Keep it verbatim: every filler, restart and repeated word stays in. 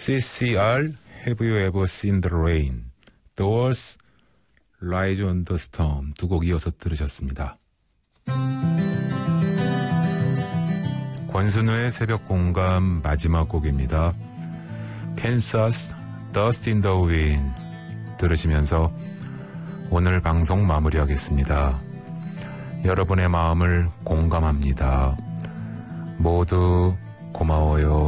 씨씨알 Have You Ever Seen the Rain, Doors, Rise on the Storm 두 곡 이어서 들으셨습니다. 권순우의 새벽 공감 마지막 곡입니다. Kansas, Dust in the Wind 들으시면서 오늘 방송 마무리하겠습니다. 여러분의 마음을 공감합니다. 모두 고마워요.